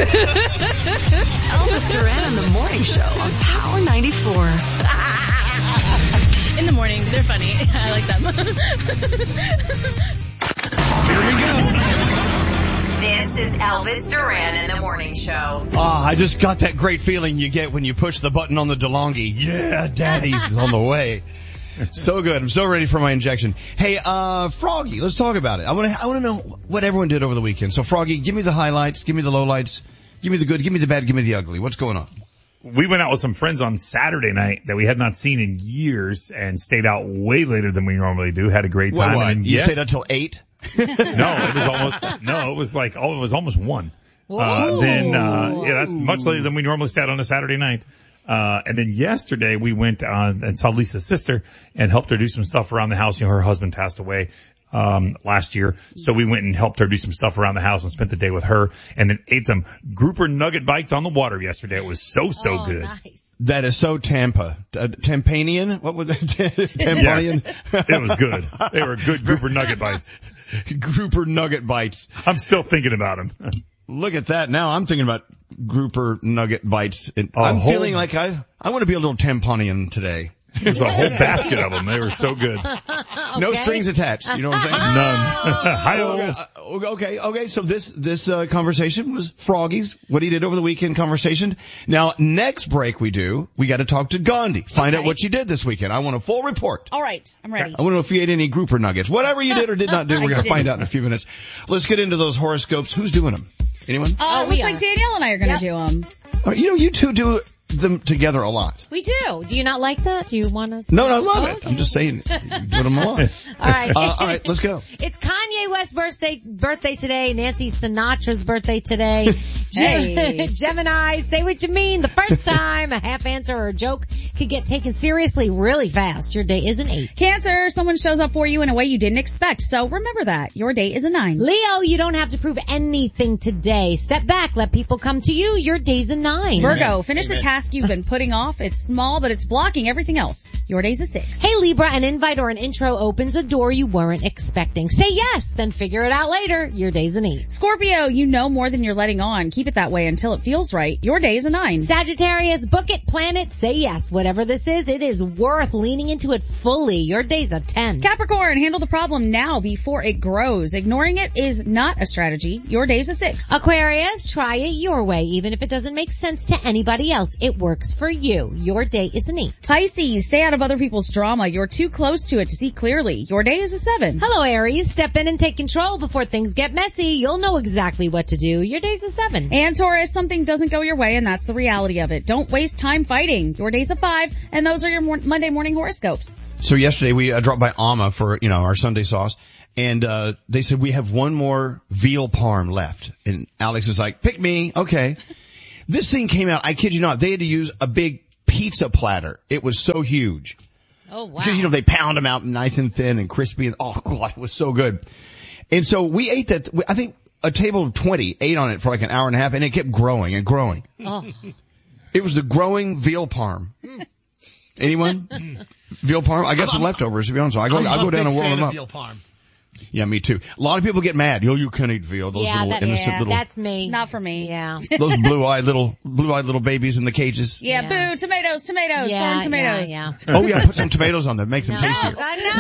Elvis Duran in the Morning Show on Power 94. In the morning, they're funny. I like them. Here we go. This is Elvis Duran in the Morning Show. I just got that great feeling you get when you push the button on the DeLonghi. Yeah, Daddy's on the way. So good. I'm so ready for my injection. Hey, Froggy, let's talk about it. I want to know what everyone did over the weekend. So Froggy, give me the highlights, give me the lowlights, give me the good, give me the bad, give me the ugly. What's going on? We went out with some friends on Saturday night that we had not seen in years and stayed out way later than we normally do. Had a great time. What? And You stayed until 8? It was almost 1. That's much later than we normally stay out on a Saturday night. And then yesterday we went and saw Lisa's sister and helped her do some stuff around the house. You know, her husband passed away last year. So we went and helped her do some stuff around the house and spent the day with her, and then ate some grouper nugget bites on the water yesterday. It was so good. Nice. That is so Tampa. Tampanian? What was that? Tampanian? Yes, it was good. They were good grouper nugget bites. Grouper nugget bites. I'm still thinking about them. Look at that. Now I'm thinking about grouper nugget bites. I'm feeling like I want to be a little Tampanian today. There's a whole basket of them. They were so good. No strings attached. You know what I'm saying? None. Okay. So this conversation was Froggy's, what he did over the weekend conversation. Now, next break we got to talk to Gandhi. Find out what you did this weekend. I want a full report. All right. I'm ready. I want to know if you ate any grouper nuggets. Whatever you did or did not do, we're going to find out in a few minutes. Let's get into those horoscopes. Who's doing them? Anyone? It looks like Danielle and I are going to do them. You two do them together a lot. We do. Do you not like that? Do you want us? No, I love it. I'm just saying, you do them a lot. All right. All right, let's go. It's Kanye West's birthday today. Nancy Sinatra's birthday today. Hey. Gemini, say what you mean. The first time a half answer or a joke could get taken seriously really fast. Your day is an 8. Cancer, someone shows up for you in a way you didn't expect. So remember that. Your day is a 9. Leo, you don't have to prove anything today. Step back. Let people come to you. Your day's a 9. Virgo, finish the task you've been putting off. It's small, but it's blocking everything else. Your day's a 6. Hey Libra, an invite or an intro opens a door you weren't expecting. Say yes, then figure it out later. Your day's an 8. Scorpio, you know more than you're letting on. Keep it that way until it feels right. Your day is a 9. Sagittarius, book it, plan it, say yes. Whatever this is, it is worth leaning into it fully. Your day's a 10. Capricorn, handle the problem now before it grows. Ignoring it is not a strategy. Your day's a 6. Aquarius, try it your way. Even if it doesn't make sense to anybody else, it works for you. Your day is an 8. Pisces, stay out of other people's drama. You're too close to it to see clearly. Your day is a 7. Hello Aries, step in and take control before things get messy. You'll know exactly what to do. Your day's a 7. And Taurus, something doesn't go your way and that's the reality of it. Don't waste time fighting. Your day's a 5 and those are your Monday morning horoscopes. So yesterday we dropped by Alma for, our Sunday sauce. And, they said we have one more veal parm left. And Alex is like, pick me. Okay. This thing came out, I kid you not, they had to use a big pizza platter. It was so huge. Oh wow. Because, they pound them out nice and thin and crispy and, oh God, it was so good. And so we ate that, I think a table of 20 ate on it for like an hour and a half and it kept growing and growing. Oh. It was the growing veal parm. Anyone? Veal parm? I got some leftovers, to be honest. I'll go down and whirl them up. Veal parm. Yeah, me too. A lot of people get mad. You can't eat veal. Those little innocent little. That's me. Not for me. Yeah. Those blue-eyed little babies in the cages. Yeah, boo, tomatoes, thorn tomatoes. Yeah. Oh yeah, put some tomatoes on them. Makes them tastier.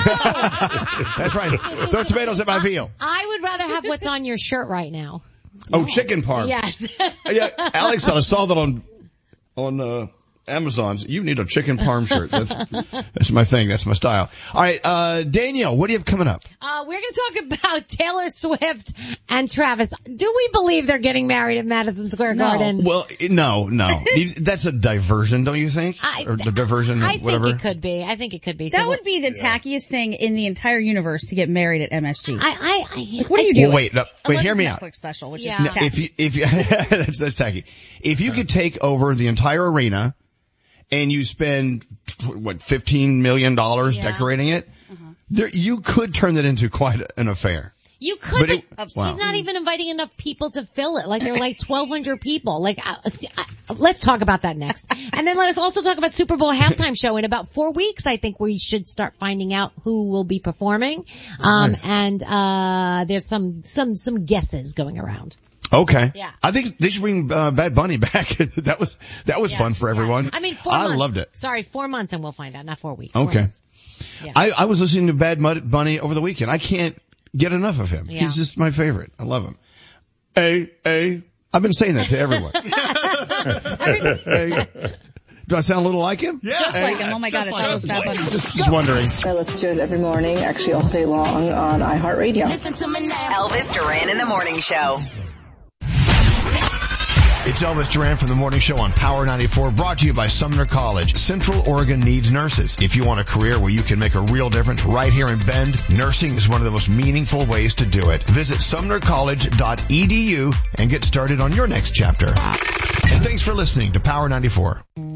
I know. That's right. Throw tomatoes at my veal. I would rather have what's on your shirt right now. Oh, chicken parm. Yes. Yeah, Alex, I saw that on Amazon's. You need a chicken parm shirt. That's my thing. That's my style. All right, Danielle, what do you have coming up? We're going to talk about Taylor Swift and Travis. Do we believe they're getting married at Madison Square Garden? Well, no. That's a diversion, don't you think? Or the diversion, whatever. I think it could be. That would be the tackiest thing in the entire universe to get married at MSG. What do you do? Well, wait, hear me out. Netflix special, which is Now, tacky. if you that's tacky. If you could take over the entire arena and you spend $15 million decorating it, you could turn that into quite an affair. You could, but she's not even inviting enough people to fill it. Like, there are like 1,200 people. Like, let's talk about that next. And then let us also talk about Super Bowl halftime show. In about 4 weeks, I think we should start finding out who will be performing. Nice. And there's some guesses going around. Okay. Yeah. I think they should bring Bad Bunny back. that was fun for everyone. I mean, 4 months. I loved it. Sorry, 4 months and we'll find out, not 4 weeks. 4 Okay. months. Yeah. I was listening to Bad Bunny over the weekend. I can't get enough of him. Yeah. He's just my favorite. I love him. Hey. I've been saying that to everyone. Hey. Do I sound a little like him? Just like him. Oh my God, I thought it was Bad Bunny. Just wondering. I listen to it every morning, actually all day long on iHeartRadio. Listen to me now. Elvis Duran in the Morning Show. It's Elvis Duran from the Morning Show on Power 94, brought to you by Sumner College. Central Oregon needs nurses. If you want a career where you can make a real difference right here in Bend, nursing is one of the most meaningful ways to do it. Visit sumnercollege.edu and get started on your next chapter. And thanks for listening to Power 94.